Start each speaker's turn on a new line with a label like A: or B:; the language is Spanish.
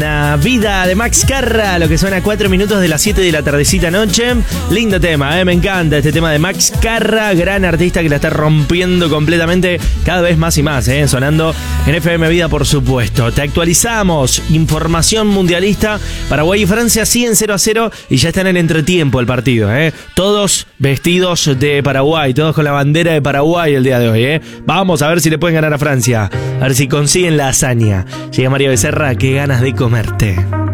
A: mañana. Vida de Max Carra, lo que suena a 4 minutos de las 7 de la tardecita noche. Lindo tema, me encanta este tema de Max Carra, gran artista que la está rompiendo completamente cada vez más y más, sonando en FM Vida, por supuesto. Te actualizamos, información mundialista. Paraguay y Francia siguen 0-0 y ya está en el entretiempo el partido, Todos vestidos de Paraguay, todos con la bandera de Paraguay el día de hoy, Vamos a ver si le pueden ganar a Francia, a ver si consiguen la hazaña. Llega María Becerra, qué ganas de comerte.